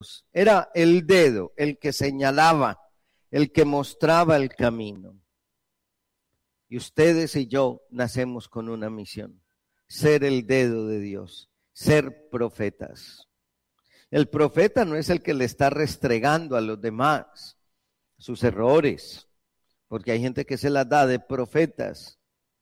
Era el dedo el que señalaba, el que mostraba el camino. Y ustedes y yo nacemos con una misión: ser el dedo de Dios, ser profetas. El profeta no es el que le está restregando a los demás sus errores, porque hay gente que se las da de profetas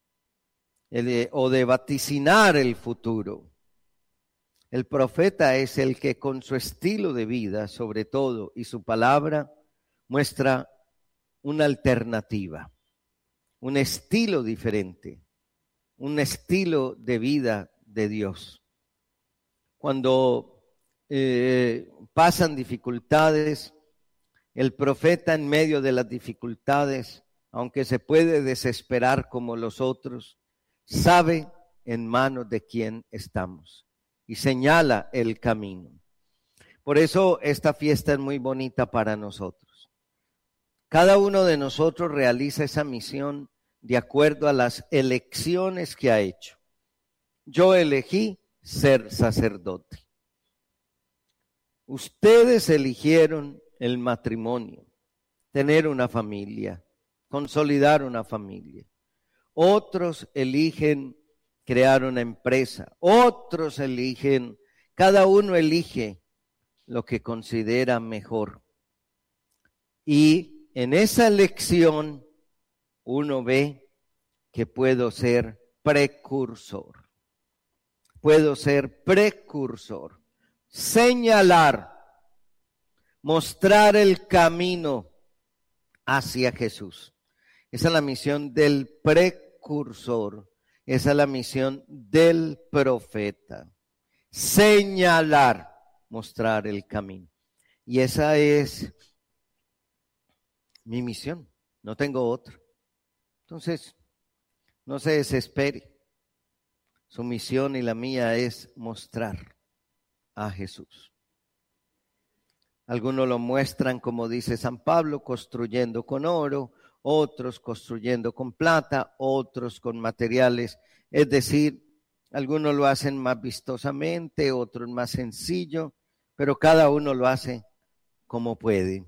o de vaticinar el futuro. El profeta es el que con su estilo de vida, sobre todo, y su palabra, muestra una alternativa, un estilo diferente, un estilo de vida de Dios. Cuando pasan dificultades, el profeta en medio de las dificultades, aunque se puede desesperar como los otros, sabe en manos de quién estamos y señala el camino. Por eso esta fiesta es muy bonita para nosotros. Cada uno de nosotros realiza esa misión de acuerdo a las elecciones que ha hecho. Yo elegí ser sacerdote. Ustedes eligieron el matrimonio, tener una familia, consolidar una familia. Otros eligen crear una empresa, otros eligen, cada uno elige lo que considera mejor. Y en esa elección uno ve que puedo ser precursor. Puedo ser precursor, señalar, mostrar el camino hacia Jesús. Esa es la misión del precursor, esa es la misión del profeta. Señalar, mostrar el camino. Y esa es mi misión, no tengo otra. Entonces, no se desespere. Su misión y la mía es mostrar a Jesús. Algunos lo muestran, como dice San Pablo, construyendo con oro, otros construyendo con plata, otros con materiales. Es decir, algunos lo hacen más vistosamente, otros más sencillo, pero cada uno lo hace como puede.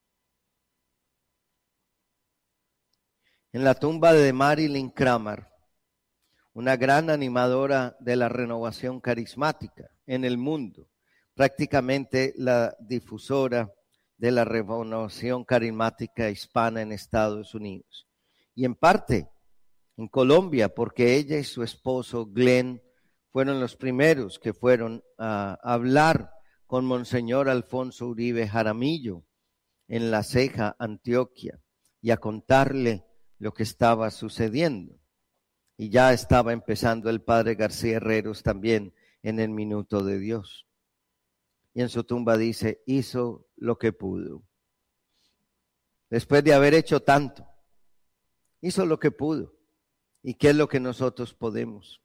En la tumba de Marilyn Cramer, una gran animadora de la renovación carismática en el mundo, prácticamente la difusora de la renovación carismática hispana en Estados Unidos. Y en parte en Colombia, porque ella y su esposo Glenn fueron los primeros que fueron a hablar con Monseñor Alfonso Uribe Jaramillo en La Ceja, Antioquia, y a contarle lo que estaba sucediendo. Y ya estaba empezando el padre García Herreros también en el Minuto de Dios. Y en su tumba dice, hizo lo que pudo. Después de haber hecho tanto, hizo lo que pudo. ¿Y qué es lo que nosotros podemos?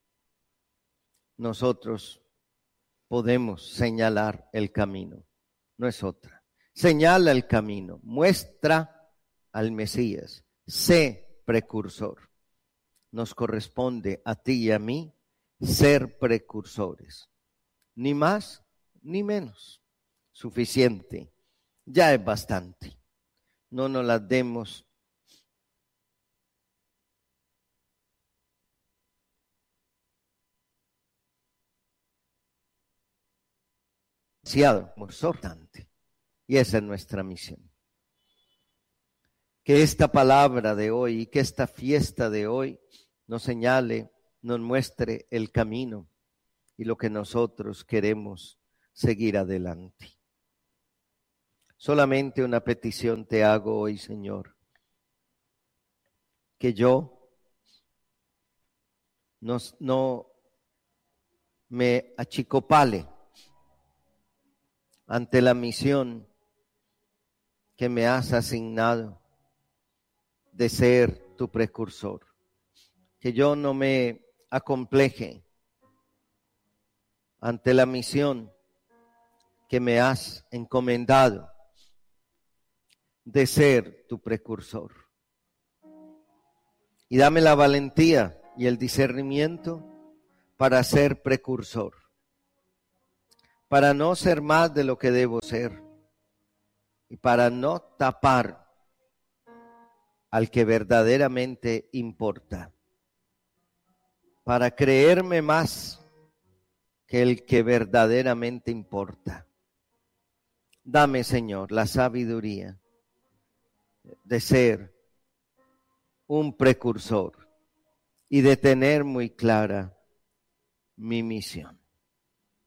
Nosotros podemos señalar el camino, no es otra. Señala el camino, muestra al Mesías, sé precursor. Nos corresponde a ti y a mí ser precursores, ni más ni menos, suficiente, ya es bastante. No nos las demos demasiado, importante, y esa es nuestra misión. Que esta palabra de hoy y que esta fiesta de hoy nos señale, nos muestre el camino y lo que nosotros queremos seguir adelante. Solamente una petición te hago hoy, Señor, que yo no me achicopale ante la misión que me has asignado de ser tu precursor. Que yo no me acompleje ante la misión que me has encomendado de ser tu precursor. Y dame la valentía y el discernimiento para ser precursor, para no ser más de lo que debo ser y para no tapar al que verdaderamente importa, para creerme más que el que verdaderamente importa. Dame, Señor, la sabiduría de ser un precursor y de tener muy clara mi misión.